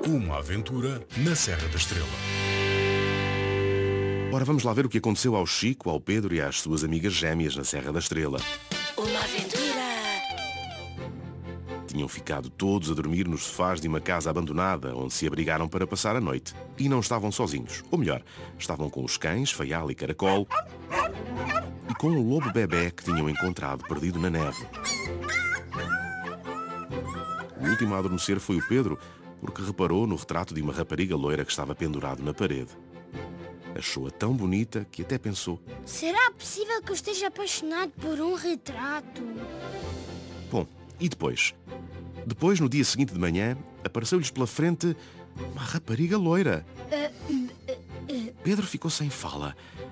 Uma aventura na Serra da Estrela. Ora, vamos lá ver o que aconteceu ao Chico, ao Pedro e às suas amigas gêmeas na Serra da Estrela. Uma aventura! Tinham ficado todos a dormir nos sofás de uma casa abandonada, onde se abrigaram para passar a noite. E não estavam sozinhos. Ou melhor, estavam com os cães, Faial e Caracol, e com um lobo bebé que tinham encontrado perdido na neve. O último a adormecer foi o Pedro, porque reparou no retrato de uma rapariga loira que estava pendurado na parede. Achou-a tão bonita que até pensou: será possível que eu esteja apaixonado por um retrato? bom, e depois? Depois, no dia seguinte de manhã, apareceu-lhes pela frente uma rapariga loira. Pedro ficou sem fala.